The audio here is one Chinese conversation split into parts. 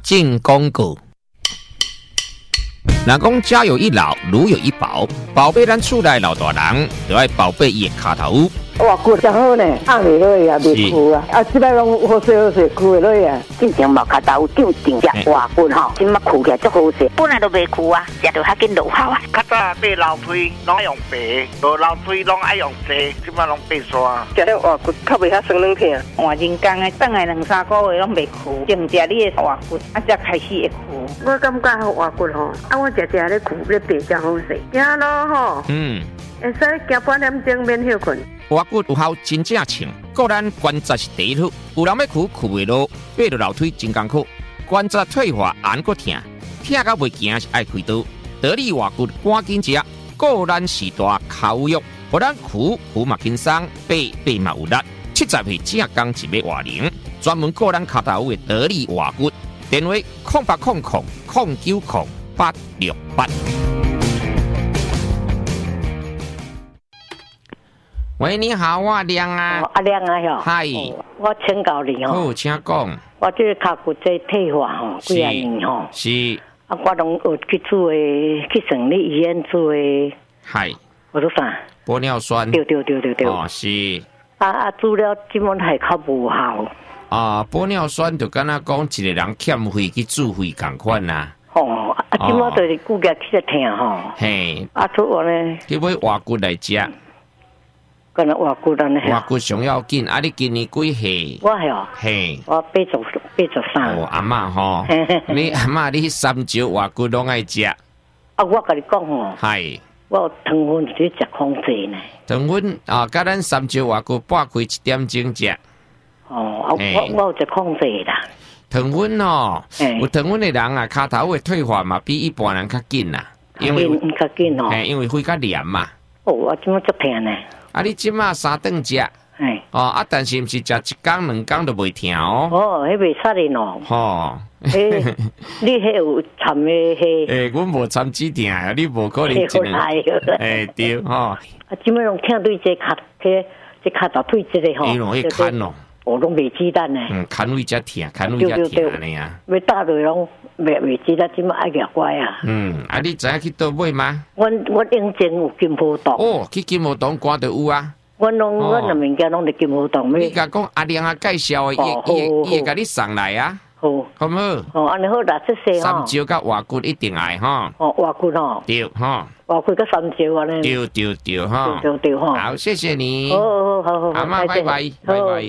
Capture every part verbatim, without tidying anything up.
进广告。人讲家有一老，如有一宝，宝贝咱厝内老大人，就要宝贝伊的骹头。 哇，骨真好呢，按袂落去啊，袂枯啊，啊，即摆拢好势好势，枯会落去啊。 进前毛骹头有长长只哇骨吼，即马枯起来足好势，本来都袂枯啊，食着较紧落效啊。 较早爬楼梯拢用爬，无楼梯拢爱用坐，即马拢爬山。 食了哇骨较袂遐酸软疼。 换人工的，等来两三个月拢袂枯，净食你的哇骨，啊才开始会枯。 我感觉好哇骨吼，啊我食食咧枯咧爬真好势，行路吼， 嗯， 会使行半点钟免休困。 活骨有效真正强，个咱关节是第一处，有人要苦苦袂落，爬落楼梯真艰苦，关节退化按个疼，疼到袂行是爱开刀。得力活骨赶紧食，个咱是大口药，互咱苦苦嘛轻松，爬爬嘛有力。七十岁正刚一尾活龄，专门个咱脚头的得力活骨，电话空八空空空九空八六八。喂，你好，我亮啊。 哦、阿亮啊，哟。 嗨、 哦。我请教你哦。 好，请讲。 我这个脚骨在退化吼，几啊年吼。 是。 啊，我拢有去做诶，去省立医院做诶。 嗨。 我做啥？ 玻尿酸。 对对对对对。 哦，是。 啊啊，做了基本还较无效。 啊，玻尿酸就敢若讲一个人欠肺去煮肺共款啦。 哦，啊，即马就是骨骼起来疼吼。 嘿。 啊，做我呢？ 去买活骨来食。 跟活骨安尼。 活骨上要紧，啊！你今年几岁？ 我系哦。 嘿。 我八十八十三。 哦，阿嬷吼，你阿嬷你三招活骨拢爱食。啊， 我甲你讲哦。 系。 我糖分是食控制呢。 糖分啊，甲咱三招活骨半开一点钟食。 哦，啊，我我有食控制啦。 糖分哦，有糖分的人啊，骹头会退化嘛，比一般人较紧啦。 因为较紧哦。 嘿，因为肺较黏嘛。 哦，我即马足疼呢。 啊，你即马三顿食。 哎。 哦，啊，但是毋是食一工两工都袂疼哦。 哦，迄袂使的喏。 吼。 迄，你迄有掺的迄。 诶，阮无掺止疼啊，你无可能真的。诶，对吼。啊， 即摆拢听对这脚，这这脚大腿这个吼。 伊拢去砍咯。 我拢袂记得呢。 嗯，砍位才疼，砍位才疼安尼啊。 要打落拢袂袂记得，即摆爱夹乖啊。 嗯，啊，你知影去倒买吗？ 阮阮永前有金浦洞。 哦，去金浦洞赶就有啊。 阮拢阮的物件拢伫金浦洞。 你甲讲阿亮啊介绍的，伊伊伊会甲你送来啊。 好， 好唔好？ 哦，安尼好啦，谢谢吼。三招甲活骨一定爱吼。 哦，活骨吼。 对吼。 活骨甲三招安尼。 对对对吼。 对对吼。 好，谢谢你。 好好好好。 阿妈，拜拜，拜拜。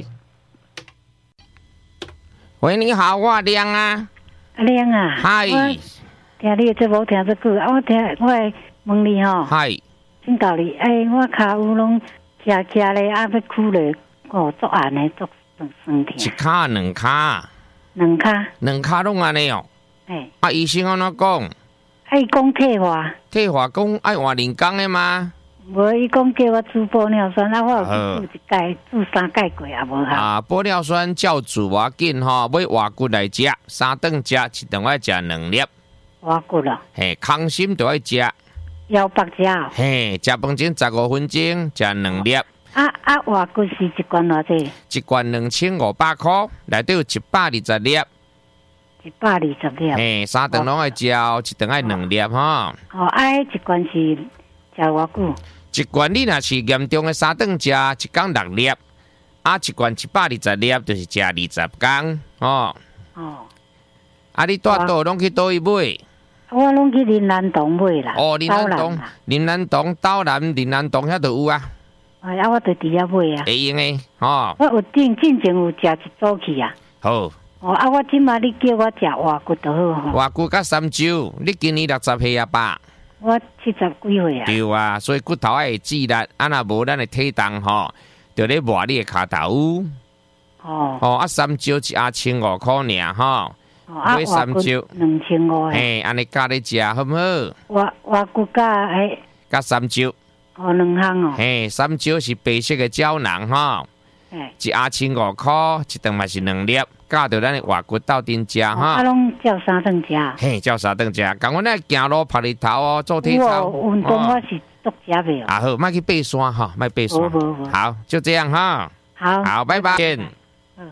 喂，你好，我亮啊。 阿亮啊。 嗨。 听你这无听这句，啊，我听我问你吼。 嗨。 请教你，哎，我骹有拢徛徛咧，啊，要哭咧，哦，作案咧，作酸酸疼。 一骹两骹。 两骹。 两骹拢安尼哦。 哎。 啊，医生安怎讲？ 爱讲退化。 退化讲爱换人工的吗？ 无，伊讲叫我煮玻尿酸，啊，我有煮一盖，煮三盖过也无效。 啊，玻尿酸照煮无紧吼，买活骨来食，三顿食，一顿爱食两粒。 活骨咯。 嘿，康心都爱食。 腰腹食。 嘿，食饭前十五分钟食两粒。 啊啊，活骨是一罐偌济？ 一罐两千五百块，内底有一百二十粒。 一百二十粒。 嘿，三顿拢爱食，一顿爱两粒吼。 哦，啊，一罐是食偌久？ 一罐你若是严重的三顿食，一工六粒，啊，一罐一百二十粒就是食二十工，哦。哦。啊，你带倒拢去倒位买？ 我拢去林南洞买啦。 哦，林南洞，林南洞岛南，林南洞遐都有啊。 哎呀，我伫伫遐买啊。 会用诶，吼。 我有进进前有食一组去啊。 好。 哦，啊，我即马你叫我食活骨就好吼。 活骨甲三招，你今年六十岁啊吧？ 我七十几岁啊。 对啊，所以骨头爱记力，啊若无咱的体重吼，就咧磨你的骹头。哦。哦，啊三招一阿千五块尔吼。 哦，啊活骨两千五。 嘿，安尼加咧食好唔好？ 活活骨加迄。 加三招。 哦，两项哦。 嘿，三招是白色的胶囊吼。一阿千五块，一顿嘛是两粒，加到咱的活骨斗阵食哈。 啊，拢照三顿食。 嘿，照三顿食，讲阮咧行路拍日头哦，做体操。 我运动我是足食袂。 啊好，莫去爬山哈，莫爬山。好，就这样哈。 好。 好，拜拜。